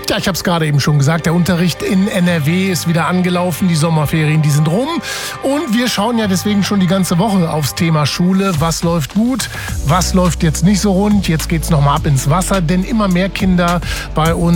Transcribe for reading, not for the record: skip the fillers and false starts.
Ja, ich habe es gerade eben schon gesagt, der Unterricht in NRW ist wieder angelaufen, die Sommerferien, die sind rum und wir schauen ja deswegen schon die ganze Woche aufs Thema Schule. Was läuft gut, was läuft jetzt nicht so rund? Jetzt geht's nochmal ab ins Wasser, denn immer mehr Kinder bei uns